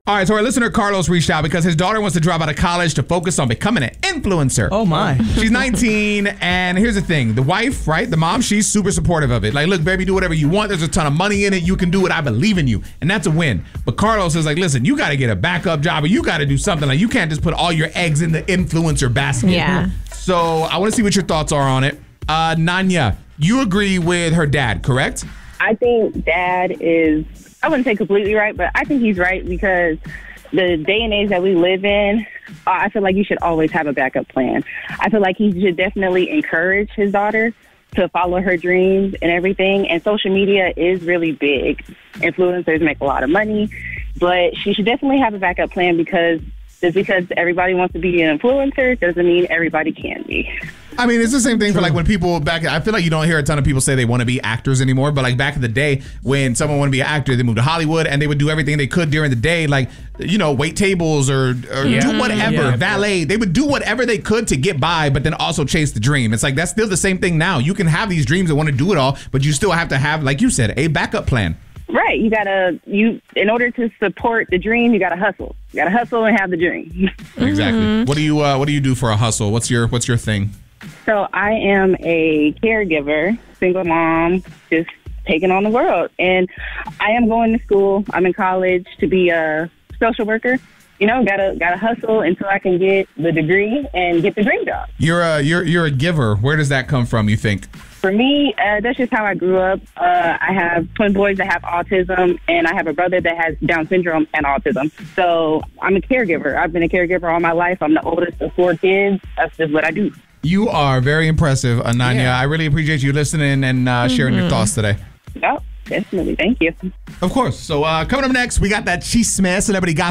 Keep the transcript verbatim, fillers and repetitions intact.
All right, so our listener Carlos reached out because his daughter wants to drop out of college to focus on becoming an influencer. Oh, my. She's nineteen, and here's the thing. The wife, right, the mom, she's super supportive of it. Like, look, baby, do whatever you want. There's a ton of money in it. You can do it. I believe in you. And that's a win. But Carlos is like, listen, you got to get a backup job or you got to do something. Like, you can't just put all your eggs in the influencer basket. Yeah. So I want to see what your thoughts are on it. Uh, Nanya, you agree with her dad, correct? I think dad is, I wouldn't say completely right, but I think he's right because the day and age that we live in, uh, I feel like you should always have a backup plan. I feel like he should definitely encourage his daughter to follow her dreams and everything. And social media is really big. Influencers make a lot of money, but she should definitely have a backup plan because just because everybody wants to be an influencer doesn't mean everybody can be. I mean, it's the same thing for like when people back, I feel like you don't hear a ton of people say they want to be actors anymore, but like back in the day when someone wanted to be an actor, they moved to Hollywood and they would do everything they could during the day, like, you know, wait tables or, or Yeah. do whatever, Yeah. valet. They would do whatever they could to get by, but then also chase the dream. It's like, that's still the same thing now. You can have these dreams and want to do it all, but you still have to have, like you said, a backup plan. Right. You gotta, you, in order to support the dream, you gotta hustle. You gotta hustle and have the dream. Exactly. What do you, uh, what do you do for a hustle? What's your, what's your thing? So I am a caregiver, single mom, just taking on the world. And I am going to school. I'm in college to be a social worker. You know, gotta gotta hustle until I can get the degree and get the dream job. You're a, you're, you're a giver. Where does that come from, you think? For me, uh, that's just how I grew up. Uh, I have twin boys that have autism, and I have a brother that has Down syndrome and autism. So I'm a caregiver. I've been a caregiver all my life. I'm the oldest of four kids. That's just what I do. You are very impressive, Ananya. Yeah. I really appreciate you listening and uh, sharing your thoughts today. Oh, definitely. Thank you. Of course. So uh, coming up next, we got that Chisme Celebrity Gossip.